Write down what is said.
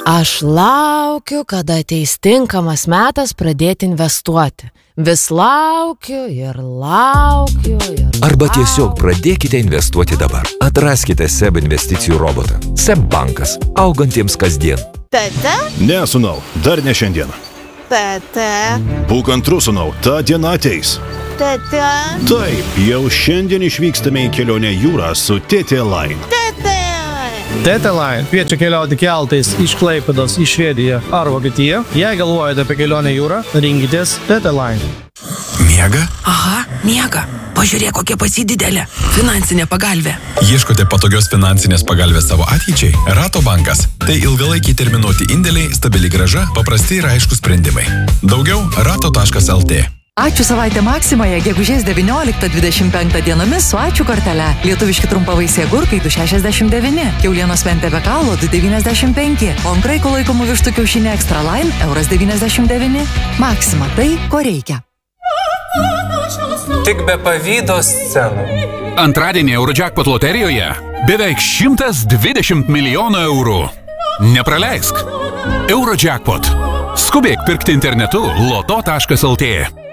Aš laukiu, kada ateis tinkamas metas pradėti investuoti. Vis laukiu ir laukiu ir... Arba tiesiog pradėkite investuoti dabar. Atraskite SEB investicijų robotą. SEB bankas. Augantiems kasdien. Tete? Ne, sūnau, dar ne šiandien. Tete? Būk antrus, sūnau, ta diena ateis. Tete? Taip, jau šiandien išvykstame į kelionę jūrą su TT Line. Tete? TT Line kviečia keliauti keltais iš Klaipėdos į Švediją ar Vokietiją. Jei galvojate apie kelionę jūrą, rinkitės TT Line. Miega? Aha, miega. Pažiūrėk, kokia pas jį didelė. Finansinė pagalvė. Ieškote patogios finansinės pagalvės savo ateičiai? Rato bankas. Tai ilgalaikiai terminuoti indėliai, stabili grąža, paprasti ir aiškus sprendimai. Daugiau rato.lt. Ačiū savaitę Maksimoje, gegužės 19-25 dienomis su ačiū kortele. Lietuviški trumpavaisiai agurkai 2,69, kiaulienos mentė be kaulo 2,95, o ant kraiko laikomų vištų kiaušinį Extra Line €1,99. Maksima, tai ko reikia. Tik be pavydo scenų. Antradienį Eurojackpot loterijoje beveik 120 milijonų eurų. Nepraleisk. Eurojackpot. Skubėk pirkti internetu loto.lt.